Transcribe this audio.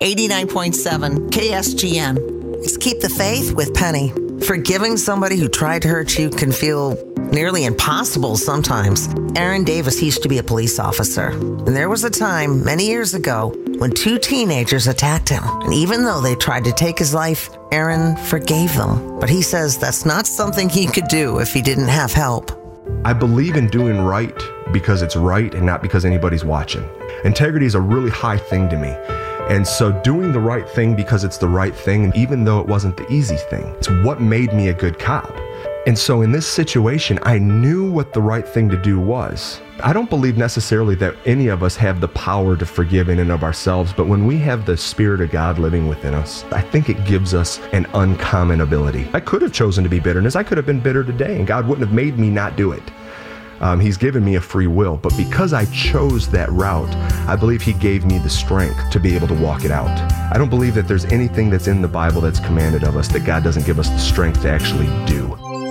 89.7 KSGN. It's Keep the Faith with Penny. Forgiving somebody who tried to hurt you can feel nearly impossible sometimes. Aaron Davis used to be a police officer, and there was a time many years ago when 2 teenagers attacked him. And even though they tried to take his life, Aaron forgave them. But he says that's not something he could do if he didn't have help. I believe in doing right because it's right and not because anybody's watching. Integrity is a really high thing to me. And so doing the right thing because it's the right thing, even though it wasn't the easy thing, it's what made me a good cop. And so in this situation, I knew what the right thing to do was. I don't believe necessarily that any of us have the power to forgive in and of ourselves, but when we have the Spirit of God living within us, I think it gives us an uncommon ability. I could have chosen to be bitterness. I could have been bitter today, and God wouldn't have made me not do it. He's given me a free will, but because I chose that route, I believe he gave me the strength to be able to walk it out. I don't believe that there's anything that's in the Bible that's commanded of us that God doesn't give us the strength to actually do.